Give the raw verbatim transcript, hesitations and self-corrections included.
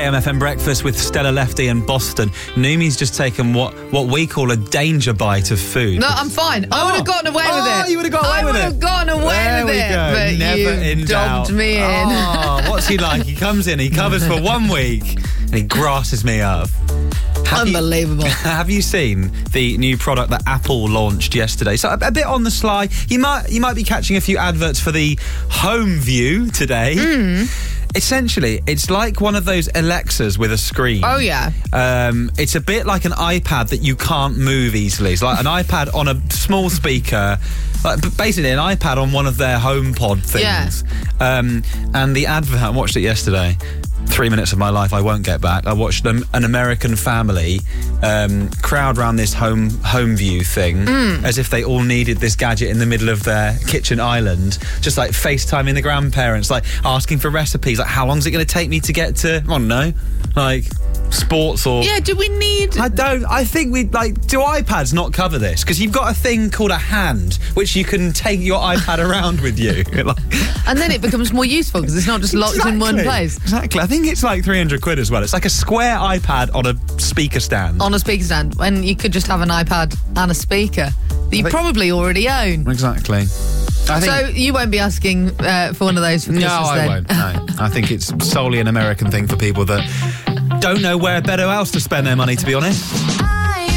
M F M Breakfast with Stella Lefty and Boston. Numi's just taken what, what we call a danger bite of food. No, I'm fine. I Oh. would have gotten away with Oh, it. you would have got away I with would it. have gotten away There with we it. go. But Never you in dobbed doubt. me in. Oh, what's he like? He comes in, he covers for one week, and he grasses me up. Have you- Unbelievable. Have you seen the new product that Apple launched yesterday? So a, a bit on the sly. You might you might be catching a few adverts for the Home View today. Mm. Essentially, it's like one of those Alexas with a screen. Oh, yeah. Um, it's a bit like an iPad that you can't move easily. It's like an iPad on a small speaker, like b- basically an iPad on one of their HomePod things. Yeah. Um, and the advert, I watched it yesterday. Three minutes of my life I won't get back. I watched an, an American family um, crowd around this home home view thing as if they all needed this gadget in the middle of their kitchen island, just like FaceTiming the grandparents, like asking for recipes, like how long is it going to take me to get to, I don't know, like sports or... Yeah, do we need... I don't. I think we like. Do iPads not cover this? Because you've got a thing called a hand, which you can take your iPad around with you. Like, And then it becomes more useful because it's not just locked in one Exactly. place. Exactly. I think it's like three hundred quid as well. It's like a square iPad on a speaker stand. On a speaker stand, when you could just have an iPad and a speaker that you think- probably already own. Exactly. I think. So you won't be asking uh, for one of those for no, Christmas I then? won't. No, I think it's solely an American thing for people that don't know where better else to spend their money, to be honest.